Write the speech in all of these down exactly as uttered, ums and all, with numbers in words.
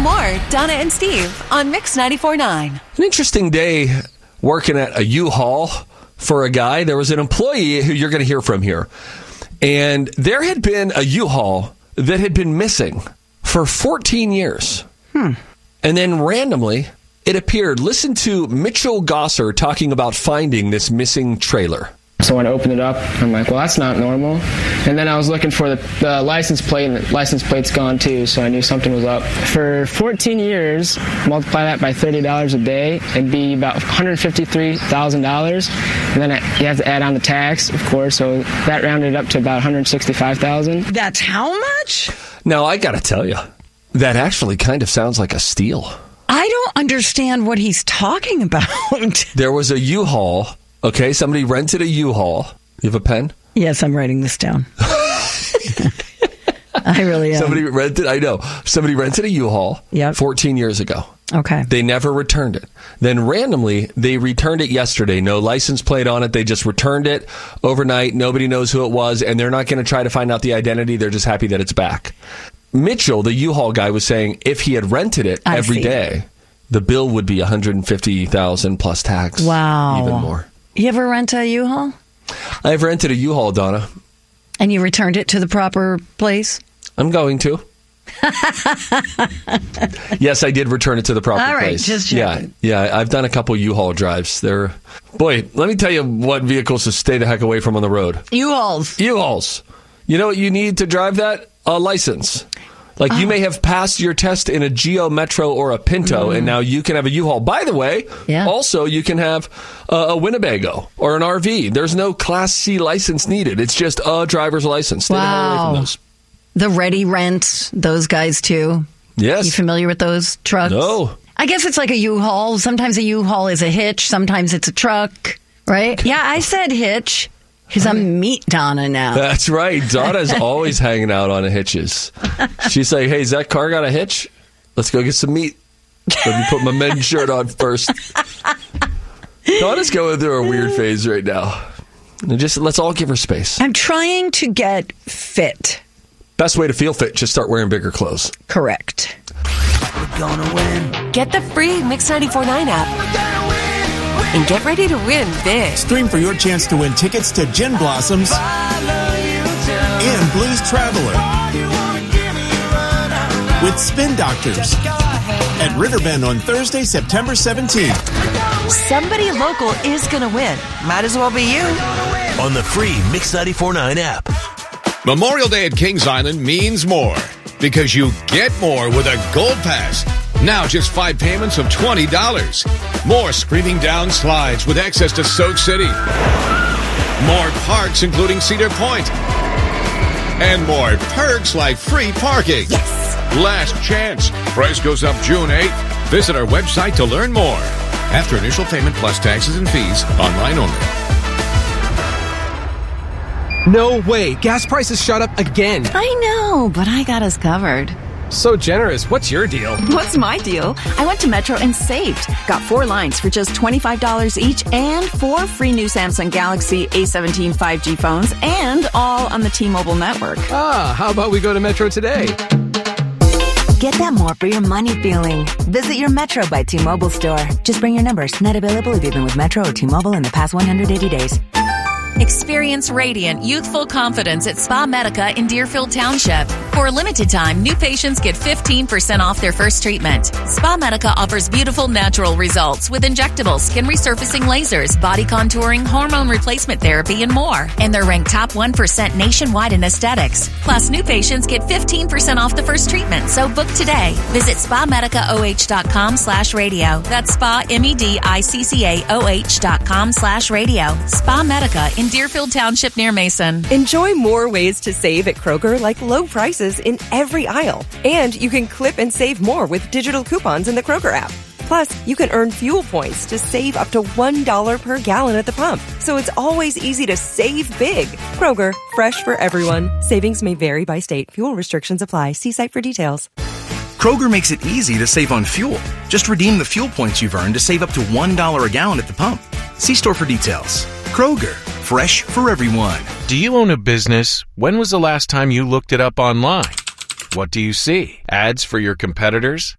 more, Donna and Steve on Mix ninety-four point nine. An interesting day working at a U-Haul for a guy. There was an employee who you're going to hear from here. And there had been a U-Haul that had been missing for fourteen years. Hmm. And then randomly, it appeared. Listen to Mitchell Gosser talking about finding this missing trailer. So when I opened it up, I'm like, well, that's not normal. And then I was looking for the, the license plate, and the license plate's gone too, so I knew something was up. For fourteen years, multiply that by thirty dollars a day, it'd be about one hundred fifty-three thousand dollars. And then you have to add on the tax, of course, so that rounded up to about one hundred sixty-five thousand dollars. That's how much? Now, I got to tell you, that actually kind of sounds like a steal. I don't understand what he's talking about. There was a U-Haul. Okay, somebody rented a U-Haul. You have a pen? Yes, I'm writing this down. I really am. Somebody rented, I know. Somebody rented a U-Haul yep. fourteen years ago. Okay. They never returned it. Then randomly, they returned it yesterday. No license plate on it. They just returned it overnight. Nobody knows who it was, and they're not going to try to find out the identity. They're just happy that it's back. Mitchell, the U-Haul guy, was saying if he had rented it I every see. day, the bill would be one hundred fifty thousand dollars plus tax. Wow. Even more. You ever rent a U-Haul? I've rented a U-Haul, Donna. And you returned it to the proper place? I'm going to. Yes, I did return it to the proper All right, place. just yeah, checking. yeah. I've done a couple U-Haul drives. They're, boy, let me tell you what vehicles to stay the heck away from on the road. U-Hauls. U-Hauls. You know what you need to drive that? A license. Like, you may have passed your test in a Geo Metro or a Pinto, mm. and now you can have a U-Haul. By the way, yeah. also, you can have a, a Winnebago or an R V. There's no Class C license needed. It's just a driver's license. Stay wow. the hell away from those. The Ready Rent, those guys, too. Yes. You familiar with those trucks? No. I guess it's like a U-Haul. Sometimes a U-Haul is a hitch. Sometimes it's a truck, right? Yeah, I said hitch. Because I'm meat Donna now. That's right. Donna's always hanging out on hitches. She's like, hey, has that car got a hitch? Let's go get some meat. Let me put my men's shirt on first. Donna's going through a weird phase right now. And just let's all give her space. I'm trying to get fit. Best way to feel fit, just start wearing bigger clothes. Correct. We're gonna win. Get the free Mix ninety-four point nine app. And get ready to win big. Stream for your chance to win tickets to Gin Blossoms and Blues Traveler with Spin Doctors at Riverbend on Thursday, September seventeenth. Somebody local is going to win. Might as well be you. On the free Mix ninety-four point nine app. Memorial Day at Kings Island means more because you get more with a Gold Pass. Now just five payments of twenty dollars. More screaming down slides with access to Soak City. More parks, including Cedar Point. And more perks like free parking. Yes. Last chance. Price goes up June eighth. Visit our website to learn more. After initial payment plus taxes and fees, online only. No way. Gas prices shot up again. I know, but I got us covered. So generous. What's your deal? What's my deal? I went to Metro and saved. Got four lines for just twenty-five dollars each and four free new Samsung Galaxy A seventeen five G phones and all on the T-Mobile network. Ah, how about we go to Metro today? Get that more for your money feeling. Visit your Metro by T-Mobile store. Just bring your numbers. Not available if you've been with Metro or T-Mobile in the past one hundred eighty days. Experience radiant, youthful confidence at Spa Medica in Deerfield Township. For a limited time, new patients get fifteen percent off their first treatment. Spa Medica offers beautiful natural results with injectable skin resurfacing lasers, body contouring, hormone replacement therapy, and more. And they're ranked top one percent nationwide in aesthetics. Plus, new patients get fifteen percent off the first treatment, so book today. Visit spa medica o h dot com slash radio. That's spa, M E D I C C A O H dot com slash radio. Spa Medica in Deerfield Township near Mason. Enjoy more ways to save at Kroger, like low prices in every aisle. And you can clip and save more with digital coupons in the Kroger app. Plus, you can earn fuel points to save up to one dollar per gallon at the pump. So it's always easy to save big. Kroger, fresh for everyone. Savings may vary by state. Fuel restrictions apply. See site for details. Kroger makes it easy to save on fuel. Just redeem the fuel points you've earned to save up to one dollar a gallon at the pump. See store for details. Kroger, fresh for everyone. Do you own a business? When was the last time you looked it up online? What do you see? Ads for your competitors?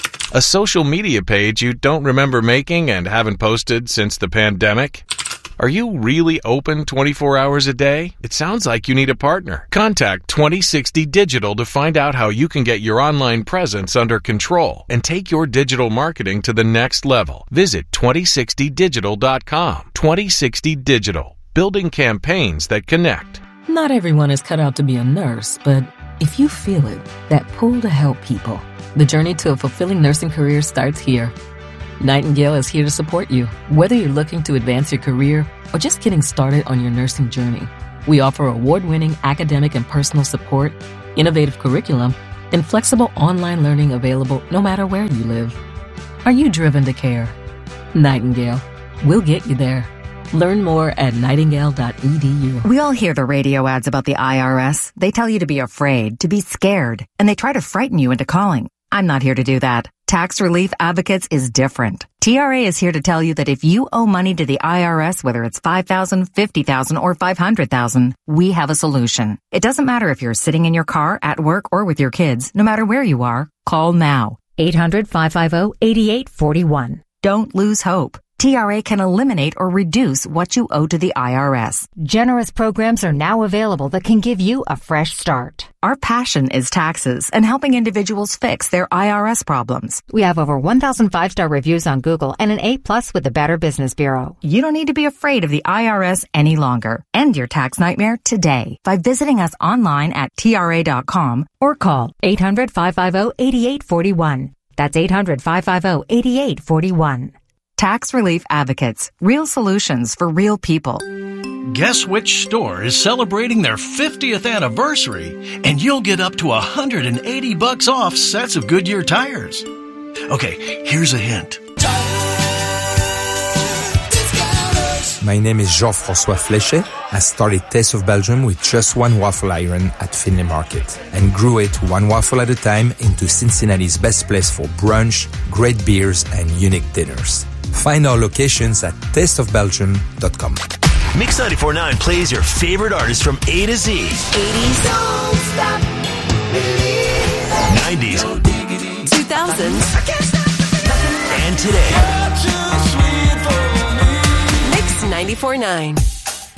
A social media page you don't remember making and haven't posted since the pandemic? Are you really open twenty-four hours a day? It sounds like you need a partner. Contact twenty sixty Digital to find out how you can get your online presence under control and take your digital marketing to the next level. Visit twenty sixty digital dot com. twenty sixty Digital, building campaigns that connect. Not everyone is cut out to be a nurse, but if you feel it, that pull to help people, the journey to a fulfilling nursing career starts here. Nightingale is here to support you, whether you're looking to advance your career or just getting started on your nursing journey. We offer award-winning academic and personal support, innovative curriculum, and flexible online learning available no matter where you live. Are you driven to care? Nightingale. We'll get you there. Learn more at nightingale dot e d u. We all hear the radio ads about the I R S. They tell you to be afraid, to be scared, and they try to frighten you into calling. I'm not here to do that. Tax Relief Advocates is different. T R A is here to tell you that if you owe money to the I R S, whether it's five thousand dollars, fifty thousand dollars, or five hundred thousand dollars, we have a solution. It doesn't matter if you're sitting in your car, at work, or with your kids. No matter where you are, call now. eight hundred, five five zero, eight eight four one. Don't lose hope. T R A can eliminate or reduce what you owe to the I R S. Generous programs are now available that can give you a fresh start. Our passion is taxes and helping individuals fix their I R S problems. We have over one thousand five-star reviews on Google and an A plus with the Better Business Bureau. You don't need to be afraid of the I R S any longer. End your tax nightmare today by visiting us online at T R A dot com or call eight hundred, five five zero, eight eight four one. That's eight hundred, five five zero, eight eight four one. Tax Relief Advocates. Real solutions for real people. Guess which store is celebrating their fiftieth anniversary, and you'll get up to one hundred eighty bucks off sets of Goodyear tires. Okay, here's a hint. My name is Jean-François Fléchet. I started Taste of Belgium with just one waffle iron at Finley Market and grew it one waffle at a time into Cincinnati's best place for brunch, great beers, and unique dinners. Find our locations at taste of belgium dot com. Mix ninety-four point nine plays your favorite artists from A to Z. eighties. Don't stop believing. nineties. two thousands. And today. Mix ninety-four point nine.